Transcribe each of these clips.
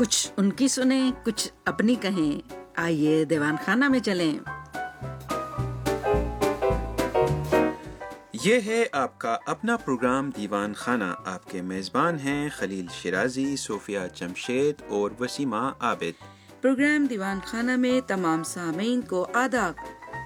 کچھ ان کی سنیں، کچھ اپنی کہیں، آئیے دیوان خانہ میں چلیں۔ یہ ہے آپ کا اپنا پروگرام دیوان خانہ۔ آپ کے میزبان ہیں خلیل شیرازی، صوفیہ جمشید اور وسیمہ عابد۔ پروگرام دیوان خانہ میں تمام سامعین کو آداب۔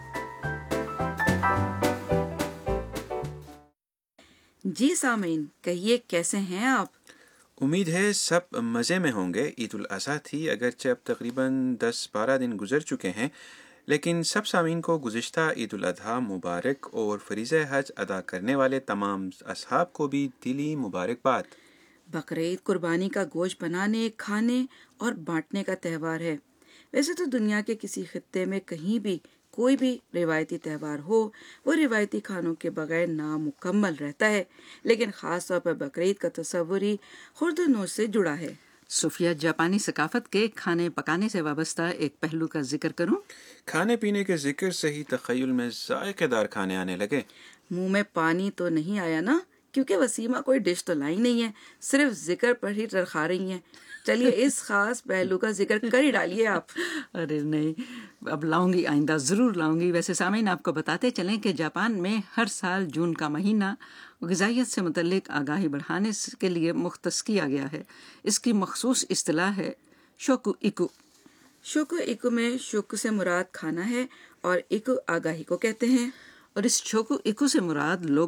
جی سامعین، کہیے کیسے ہیں آپ؟ امید ہے سب مزے میں ہوں گے۔ عید الاضحیٰ تھی، اگرچہ اب تقریباً 10-12 دن گزر چکے ہیں، لیکن سب سامعین کو گزشتہ عید الاضحیٰ مبارک اور فریضہ حج ادا کرنے والے تمام اصحاب کو بھی دلی مبارکباد۔ بقرعید قربانی کا گوشت بنانے، کھانے اور بانٹنے کا تہوار ہے۔ ویسے تو دنیا کے کسی خطے میں کہیں بھی کوئی بھی روایتی تہوار ہو، وہ روایتی کھانوں کے بغیر نامکمل رہتا ہے، لیکن خاص طور پر بقرعید کا تصور ہی خرد و نوش سے جڑا ہے۔ صوفیہ، جاپانی ثقافت کے کھانے پکانے سے وابستہ ایک پہلو کا ذکر کروں؟ کھانے پینے کے ذکر سے ہی تخیل میں ذائقہ دار کھانے آنے لگے۔ منہ میں پانی تو نہیں آیا نا؟ کیونکہ وسیمہ کوئی ڈش تو لائی نہیں ہے، صرف ذکر پر ہی ٹرخا رہی ہیں۔ چلیے اس خاص پہلو کا ذکر کر ہی ڈالیے آپ۔ ارے نہیں، اب لاؤں گی، آئندہ ضرور لاؤں گی۔ ویسے سامعین، آپ کو بتاتے چلیں کہ جاپان میں ہر سال جون کا مہینہ غذائیت سے متعلق آگاہی بڑھانے کے لیے مختص کیا گیا ہے۔ اس کی مخصوص اصطلاح ہے شوکو ایکو۔ شوکو ایکو میں شوکو سے مراد کھانا ہے اور ایکو آگاہی کو کہتے ہیں۔ اور اس شوکو ایکو سے مراد لوگ